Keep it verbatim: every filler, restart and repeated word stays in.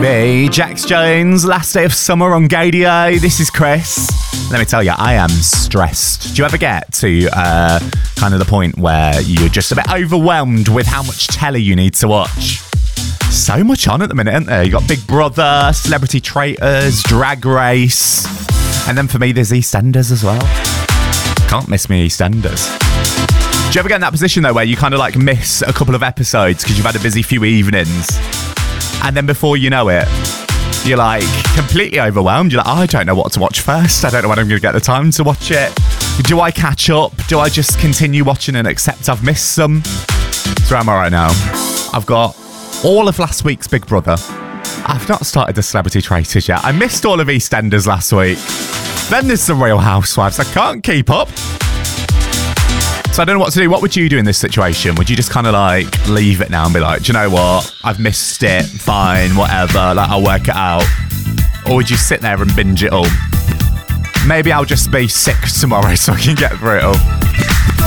baby. Jax Jones, last day of summer on Gadio. This is Chris. Let me tell you, I am stressed. Do you ever get to uh, kind of the point where you're just a bit overwhelmed with how much telly you need to watch? So much on at the minute, isn't there? You got Big Brother, Celebrity Traitors, Drag Race, and then for me, there's EastEnders as well. Can't miss me EastEnders. Do you ever get in that position though, where you kind of like miss a couple of episodes because you've had a busy few evenings, and then before you know it, you're like completely overwhelmed. You're like, oh, I don't know what to watch first. I don't know when I'm going to get the time to watch it. Do I catch up? Do I just continue watching and accept I've missed some? So where am I right now? I've got all of last week's Big Brother. I've not started the Celebrity Traitors yet. I missed all of EastEnders last week. Then there's the Real Housewives. I can't keep up. So I don't know what to do. What would you do in this situation? Would you just kind of like leave it now and be like, do you know what? I've missed it. Fine, whatever. Like, I'll work it out. Or would you sit there and binge it all? Maybe I'll just be sick tomorrow so I can get through it all.